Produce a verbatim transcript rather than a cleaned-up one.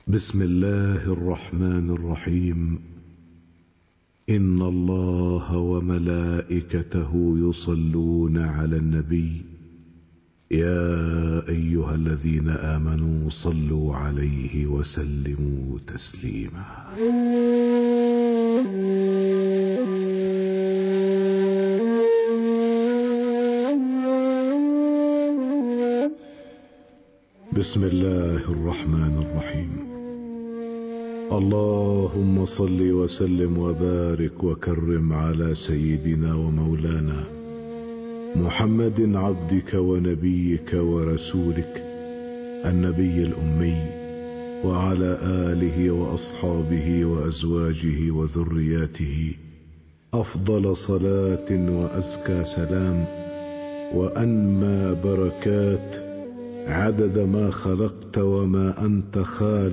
بسم الله الرحمن الرحيم. إن الله وملائكته يصلون على النبي يا أيها الذين آمنوا صلوا عليه وسلموا تسليما. بسم الله الرحمن الرحيم. اللهم صل وسلم وبارك وكرم على سيدنا ومولانا محمد عبدك ونبيك ورسولك النبي الأمي وعلى آله وأصحابه وأزواجه وذرياته أفضل صلاة وأزكى سلام وأنمى بركات عدد ما خلقت وما أنت خالق